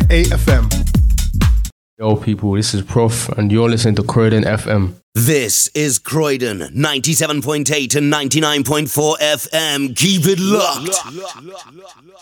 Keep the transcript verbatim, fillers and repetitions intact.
eight F M. Yo people, this is Prof and you're listening to Croydon F M. This is Croydon, ninety-seven point eight and ninety-nine point four F M. Keep it locked.